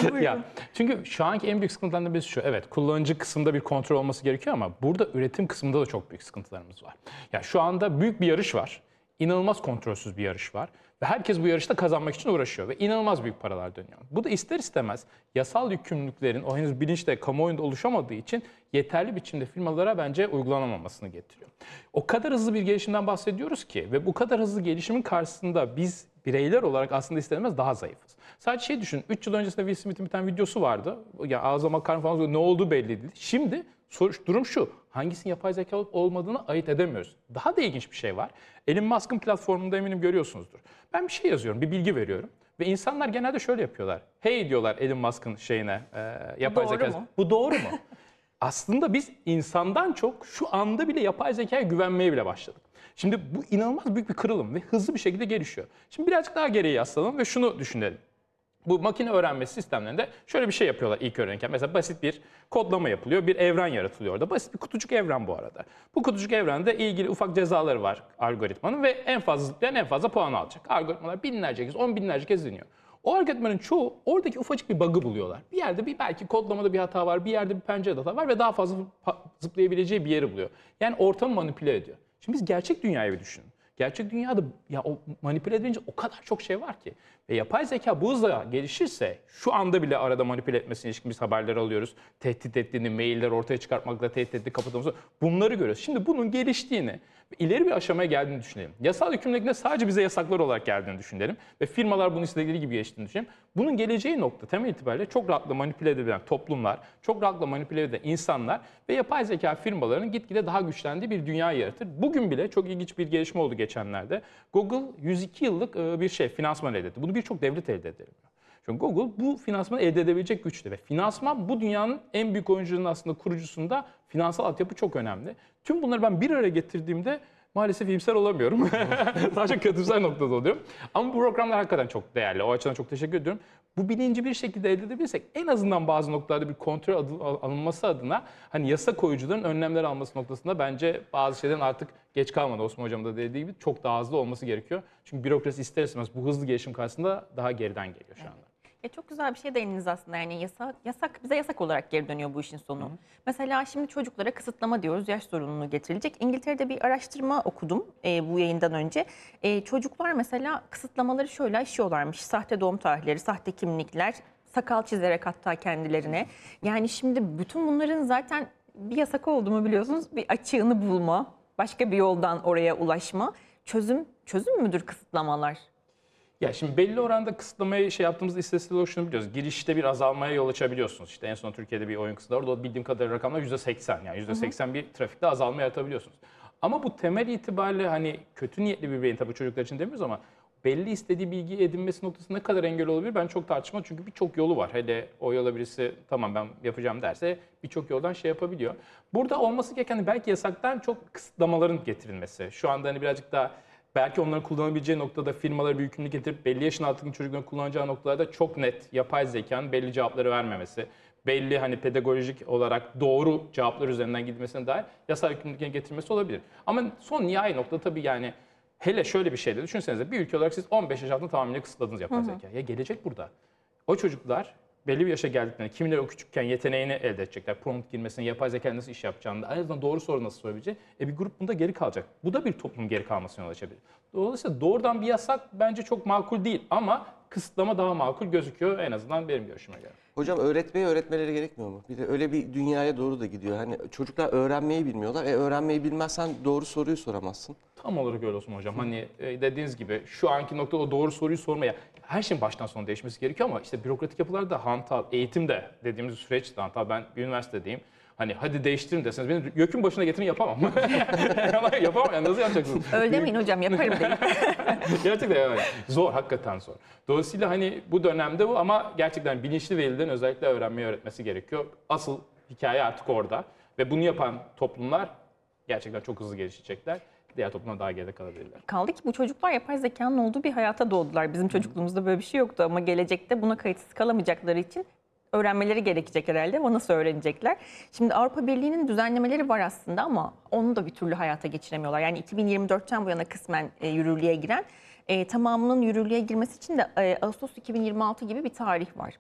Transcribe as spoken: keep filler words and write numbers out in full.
Ya, çünkü şu anki en büyük sıkıntılarından birisi şu. Evet, kullanıcı kısmında bir kontrol olması gerekiyor ama burada üretim kısmında da çok büyük sıkıntılarımız var. Ya şu anda büyük bir yarış var. İnanılmaz kontrolsüz bir yarış var. Ve herkes bu yarışta kazanmak için uğraşıyor ve inanılmaz büyük paralar dönüyor. Bu da ister istemez yasal yükümlülüklerin o henüz bilinçle kamuoyunda oluşamadığı için yeterli biçimde firmalara bence uygulanamamasını getiriyor. O kadar hızlı bir gelişimden bahsediyoruz ki ve bu kadar hızlı gelişimin karşısında biz bireyler olarak aslında istenemez daha zayıfız. Sadece şey düşün, üç yıl öncesinde Will Smith'in bir tane videosu vardı. Ya ağza makarna falan ne olduğu belli değil. Şimdi soru, durum şu, hangisinin yapay zeka olup olmadığını ayırt edemiyoruz. Daha da ilginç bir şey var. Elon Musk'ın platformunda eminim görüyorsunuzdur. Ben bir şey yazıyorum, bir bilgi veriyorum. Ve insanlar genelde şöyle yapıyorlar. Hey diyorlar Elon Musk'ın şeyine, e, yapay doğru zeka. mu? Bu doğru mu? Aslında biz insandan çok şu anda bile yapay zekaya güvenmeye bile başladık. Şimdi bu inanılmaz büyük bir kırılım ve hızlı bir şekilde gelişiyor. Şimdi birazcık daha geriye yaslanalım ve şunu düşünelim. Bu makine öğrenmesi sistemlerinde şöyle bir şey yapıyorlar ilk öğrenirken. Mesela basit bir kodlama yapılıyor, bir evren yaratılıyor orada. Basit bir kutucuk evren bu arada. Bu kutucuk evrende ilgili ufak cezaları var algoritmanın ve en fazla zıplayan en fazla puan alacak. Algoritmalar binlerce kez, on binlerce kez deniyor. O algoritmanın çoğu oradaki ufacık bir bug'ı buluyorlar. Bir yerde bir belki kodlamada bir hata var, bir yerde bir pencerede hata var ve daha fazla zıplayabileceği bir yeri buluyor. Yani ortamı manipüle ediyor. Şimdi biz gerçek dünyayı bir düşünün. Gerçek dünyada ya o manipüle edince o kadar çok şey var ki. Ve yapay zeka bu hızla gelişirse şu anda bile arada manipüle etmesine ilişkin biz haberler alıyoruz. Tehdit ettiğini, mailler ortaya çıkartmakla tehdit ettiğini, kapatmamızı bunları görüyoruz. Şimdi bunun geliştiğini ve ileri bir aşamaya geldiğini düşünelim. Yasal yükümlülükle sadece bize yasaklar olarak geldiğini düşünelim. Ve firmalar bunu istedikleri gibi geçtiğini düşünelim. Bunun geleceği nokta temel itibariyle çok rahatlıkla manipüle edilen toplumlar, çok rahatlıkla manipüle edilen insanlar ve yapay zeka firmalarının gitgide daha güçlendiği bir dünya yaratır. Bugün bile çok ilginç bir gelişme oldu geçenlerde. Google yüz iki yıllık bir şey finansman elde etti. Bunu birçok devlet elde edemiyor. Çünkü Google bu finansmanı elde edebilecek güçte ve finansman bu dünyanın en büyük oyuncularının aslında kurucusunda finansal altyapı çok önemli. Tüm bunları ben bir araya getirdiğimde maalesef iyimser olamıyorum. Sadece kötümser noktada oluyorum. Ama bu programlar hakikaten çok değerli. O açıdan çok teşekkür ediyorum. Bu bilinci bir şekilde elde edebilirsek en azından bazı noktalarda bir kontrol adı- alınması adına hani yasa koyucuların önlemler alması noktasında bence bazı şeylerin artık geç kalmadı. Osman Hocam da dediği gibi çok daha hızlı olması gerekiyor. Çünkü bürokrasi ister istemez bu hızlı gelişim karşısında daha geriden geliyor şu anda. Ya çok güzel bir şey değindiniz aslında, yani yasak, yasak bize yasak olarak geri dönüyor bu işin sonu. Hı hı. Mesela şimdi çocuklara kısıtlama diyoruz, yaş zorunluluğu getirilecek. İngiltere'de bir araştırma okudum e, bu yayından önce. E, çocuklar mesela kısıtlamaları şöyle aşıyorlarmış: sahte doğum tarihleri, sahte kimlikler, sakal çizerek hatta kendilerine. Yani şimdi bütün bunların zaten bir yasak olduğumu biliyorsunuz, bir açığını bulma, başka bir yoldan oraya ulaşma. Çözüm, çözüm müdür kısıtlamalar? Ya şimdi belli oranda kısıtlamayı şey yaptığımızda istatistik olarak şunu biliyoruz. Girişte bir azalmaya yol açabiliyorsunuz. İşte en son Türkiye'de bir oyun kısıtlaması var. Orada bildiğim kadarıyla rakamlar yüzde seksen. Yani yüzde seksen bir trafikte azalma yaratabiliyorsunuz. Ama bu temel itibariyle hani kötü niyetli bir beyin, tabii çocuklar için demiyoruz ama belli istediği bilgi edinmesi noktasında ne kadar engel olabilir ben çok tartışmadım. Çünkü birçok yolu var. Hele o yola birisi tamam ben yapacağım derse birçok yoldan şey yapabiliyor. Burada olması gereken belki yasaktan çok kısıtlamaların getirilmesi. Şu anda hani birazcık daha belki onların kullanabileceği noktada firmalara bir yükümlülük getirip belli yaşın altındaki çocukların kullanacağı noktalarda çok net yapay zekanın belli cevapları vermemesi, belli hani pedagojik olarak doğru cevaplar üzerinden gitmesine dair yasal yükümlülükle getirmesi olabilir. Ama son nihai nokta tabii yani hele şöyle bir şey de düşünsenize, bir ülke olarak siz on beş yaş altında tamamıyla kısıtladınız yapay zekayı. Ya gelecek burada. O çocuklar belli bir yaşa geldiklerinde kimileri o küçükken yeteneğini elde edecekler. Prompt girmesini, yapay zeka nasıl iş yapacağını, en azından doğru soru nasıl sorabileceği. E bir grup bunda geri kalacak. Bu da bir toplumun geri kalmasına yol açabilir. Dolayısıyla doğrudan bir yasak bence çok makul değil ama kısıtlama daha makul gözüküyor en azından benim görüşüme göre. Hocam öğretmeye öğretmeleri gerekmiyor mu? Bir de öyle bir dünyaya doğru da gidiyor. Hani çocuklar öğrenmeyi bilmiyorlar. E öğrenmeyi bilmezsen doğru soruyu soramazsın. Tam olarak öyle olsun hocam. Hani e, dediğiniz gibi şu anki noktada o doğru soruyu sormaya her şeyin baştan sona değişmesi gerekiyor ama işte bürokratik yapılar da hantal, eğitimde dediğimiz süreç de hantal. Ben bir üniversitedeyim. Hani hadi değiştirin deseniz beni YÖK'ün başına getirin yapamam. Ama yapamam yani nasıl yapacaksınız? Öyle demeyin hocam, yaparım deyin. Gerçekten yani zor, hakikaten zor. Dolayısıyla hani bu dönemde bu ama gerçekten bilinçli velilerin özellikle öğrenmeyi öğretmesi gerekiyor. Asıl hikaye artık orada ve bunu yapan toplumlar gerçekten çok hızlı gelişecekler. Diğer toplumlar daha geride kalabilirler. Kaldı ki bu çocuklar yapay zekanın olduğu bir hayata doğdular. Bizim çocukluğumuzda böyle bir şey yoktu ama gelecekte buna kayıtsız kalamayacakları için öğrenmeleri gerekecek herhalde ama nasıl öğrenecekler? Şimdi Avrupa Birliği'nin düzenlemeleri var aslında ama onu da bir türlü hayata geçiremiyorlar. Yani iki bin yirmi dörtten bu yana kısmen e, yürürlüğe giren, e, tamamının yürürlüğe girmesi için de e, Ağustos iki bin yirmi altı gibi bir tarih var.